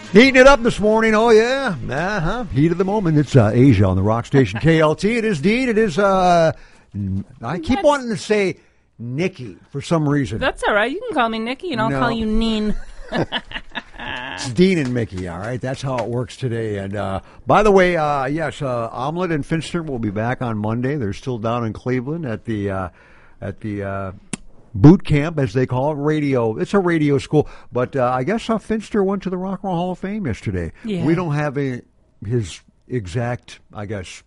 Heating it up this morning. Oh, yeah. Heat of the moment. It's Asia on the rock station KLT. It is Dean. It is, I keep wanting to say Nikki for some reason. That's all right. You can call me Nikki, and I'll call you Neen. It's Dean and Mickey, all right? That's how it works today. And by the way, yes, Omelette and Finster will be back on Monday. They're still down in Cleveland at the boot camp, as they call it, radio. It's a radio school. But I guess Finster went to the Rock and Roll Hall of Fame yesterday. Yeah. We don't have his exact, I guess,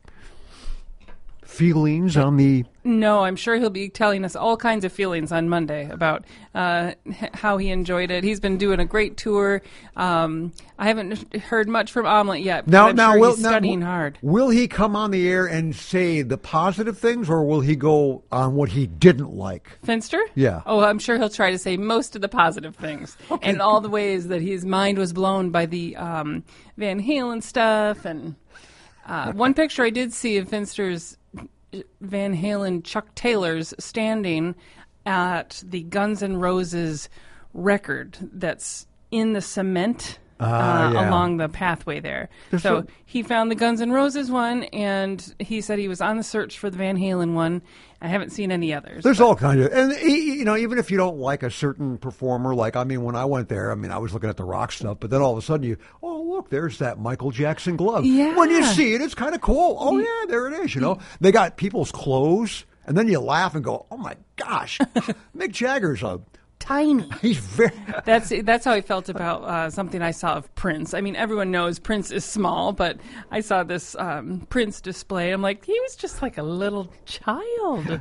feelings on the... No, I'm sure he'll be telling us all kinds of feelings on Monday about how he enjoyed it. He's been doing a great tour. I haven't heard much from Omelette yet, but I'm sure he's studying hard. Will he come on the air and say the positive things, or will he go on what he didn't like? Finster? Yeah. Oh, I'm sure he'll try to say most of the positive things and all the ways that his mind was blown by the Van Halen stuff. And one picture I did see of Finster's Van Halen Chuck Taylor's standing at the Guns N' Roses record that's in the cement along the pathway there. So he found the Guns N' Roses one, and he said he was on the search for the Van Halen one. I haven't seen any others. There's all kinds of, and even if you don't like a certain performer, when I went there, I was looking at the rock stuff, but then all of a sudden look, there's that Michael Jackson glove. Yeah. When you see it, it's kind of cool. Oh yeah, there it is. They got people's clothes, and then you laugh and go, oh my gosh, Mick Jagger's tiny. He's very. That's how I felt about something I saw of Prince. Everyone knows Prince is small, but I saw this Prince display. I'm like, he was just like a little child.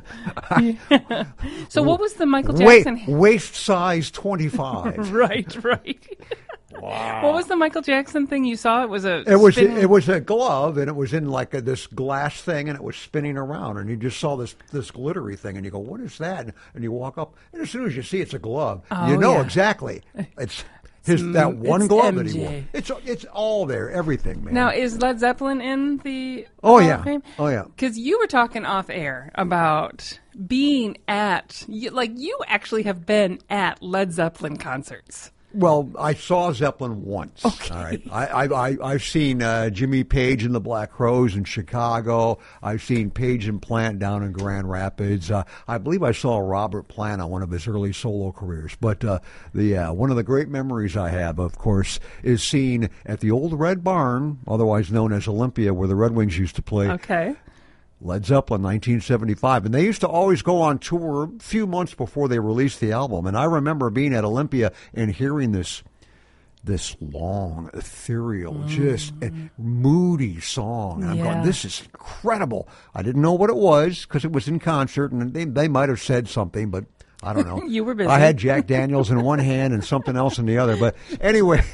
So what was the Michael Jackson? Waist size 25. Right. Wow. What was the Michael Jackson thing you saw? It was a glove, and it was in this glass thing, and it was spinning around, and you just saw this glittery thing, and you go, what is that? And you walk up, and as soon as you see it's a glove, you know exactly. It's that one glove MJ. that he wore. It's all there, everything, man. Now, is Led Zeppelin in the Hall of Fame? Oh, yeah. Because you were talking off air about being at, you actually have been at Led Zeppelin concerts. Well, I saw Zeppelin once. Okay. All right. I've seen Jimmy Page and the Black Crowes in Chicago. I've seen Page and Plant down in Grand Rapids. I believe I saw Robert Plant on one of his early solo careers. But one of the great memories I have, of course, is seeing at the old Red Barn, otherwise known as Olympia, where the Red Wings used to play. Okay. Led Zeppelin, 1975. And they used to always go on tour a few months before they released the album. And I remember being at Olympia and hearing this long, ethereal, just moody song. And I'm going, this is incredible. I didn't know what it was because it was in concert, and they might have said something, but I don't know. You were busy. I had Jack Daniels in one hand and something else in the other. But anyway...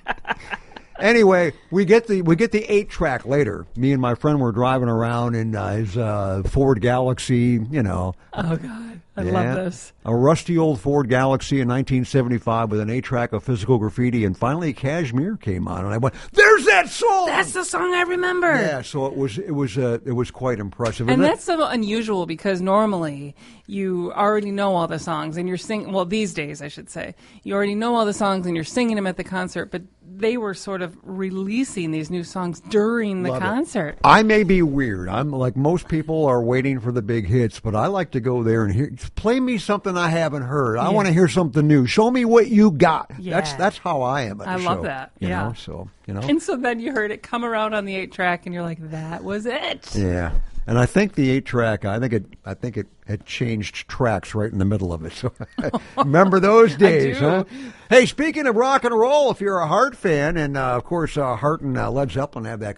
Anyway, we get the 8-track later. Me and my friend were driving around in his Ford Galaxy, Oh, God. I love this. A rusty old Ford Galaxy in 1975 with an 8-track of Physical Graffiti, and finally Kashmir came on, and I went, "There's that song! That's the song I remember." Yeah, so it was quite impressive, and that's so unusual because normally you already know all the songs and you're singing. Well, these days I should say you already know all the songs and you're singing them at the concert, but they were sort of releasing these new songs during the concert. I may be weird. I'm like most people are waiting for the big hits, but I like to go there and play me something I haven't heard. I want to hear something new. Show me what you got. Yeah. That's how I am at the show. I love that. You know. And so then you heard it come around on the 8-track, and you're like, "That was it." Yeah. And I think the 8-track, I think it had changed tracks right in the middle of it. So remember those days, huh? Hey, speaking of rock and roll, if you're a Heart fan, and of course Heart and Led Zeppelin have that